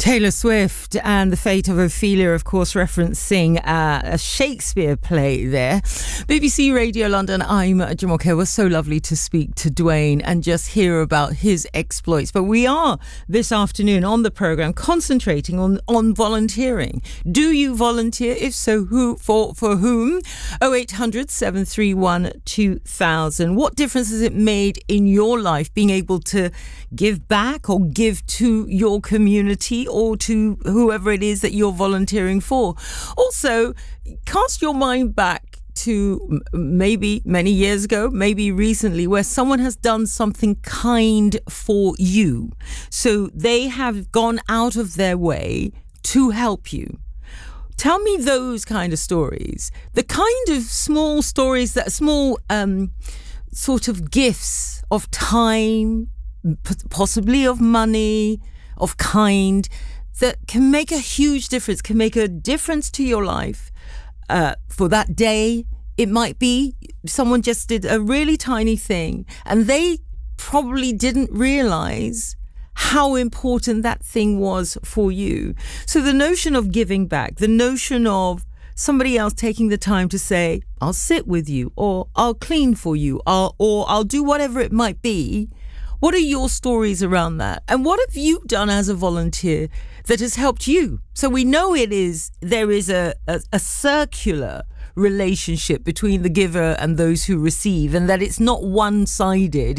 Taylor Swift and The Fate of Ophelia, of course, referencing a Shakespeare play there. BBC Radio London, I'm Jumoke. It was so lovely to speak to Dwayne and just hear about his exploits. But we are, this afternoon on the programme, concentrating on volunteering. Do you volunteer? If so, who for whom? 0800 731 2000. What difference has it made in your life being able to give back or give to your community or to whoever it is that you're volunteering for? Also, cast your mind back to maybe many years ago, maybe recently, where someone has done something kind for you. So they have gone out of their way to help you. Tell me those kind of stories. The kind of small stories, that small sort of gifts of time, possibly of money, of kind, that can make a huge difference, can make a difference to your life. For that day, it might be someone just did a really tiny thing and they probably didn't realize how important that thing was for you. So the notion of giving back, the notion of somebody else taking the time to say, I'll sit with you, or I'll clean for you, or I'll do whatever it might be. What are your stories around that? And what have you done as a volunteer that has helped you? So we know there is a circular relationship between the giver and those who receive, and that it's not one-sided.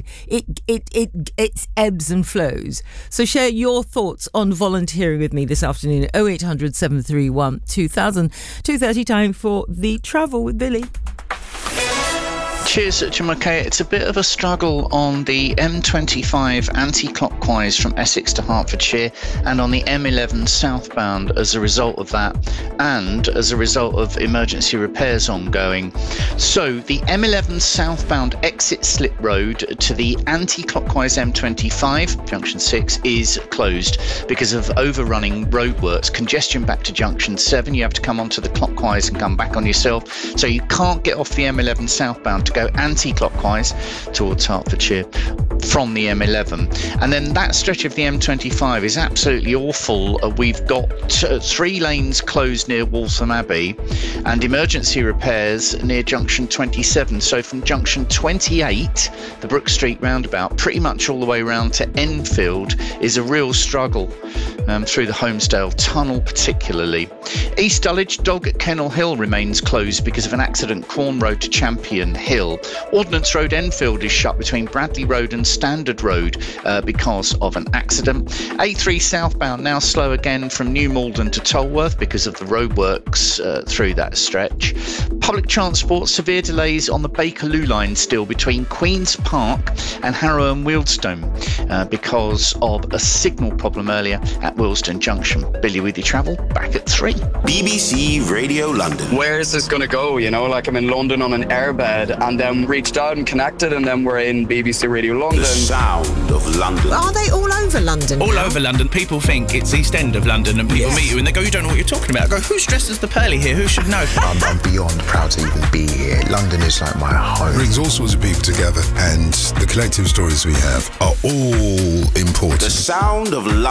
It ebbs and flows. So share your thoughts on volunteering with me this afternoon at 0800 731 2000. 2:30 time for the Travel with Billy. Cheers, Jumoke. It's a bit of a struggle on the M25 anti-clockwise from Essex to Hertfordshire and on the M11 southbound as a result of that and as a result of emergency repairs ongoing. So the M11 southbound exit slip road to the anti-clockwise M25, junction 6, is closed because of overrunning roadworks, congestion back to junction 7. You have to come onto the clockwise and come back on yourself. So you can't get off the M11 southbound to go anti-clockwise towards Hertfordshire from the M11. And then that stretch of the M25 is absolutely awful. We've got 3 lanes closed near Waltham Abbey and emergency repairs near junction 27. So from junction 28, the Brook Street roundabout, pretty much all the way around to Enfield is a real struggle through the Holmesdale Tunnel particularly. East Dulwich, Dog at Kennel Hill remains closed because of an accident, Quorn Road to Champion Hill. Ordnance Road Enfield is shut between Bradley Road and Standard Road because of an accident. A3 southbound now slow again from New Malden to Tolworth because of the roadworks through that stretch. Public transport, severe delays on the Bakerloo line still between Queen's Park and Harrow and Wealdstone because of a signal problem earlier at Willesden Junction. Billy with your travel, back at 3. BBC Radio London. Where is this going to go? You know, like I'm in London on an airbed and then reached out and connected and then we're in BBC Radio London. The sound of London. Are they all over London? All over London. People think it's East End of London and people meet you and they go, you don't know what you're talking about. I go, who's dressed as the Pearly here? Who should know? I'm beyond proud to even be here. London is like my home. Brings all sorts of people together and the collective stories we have are all important. The sound of London.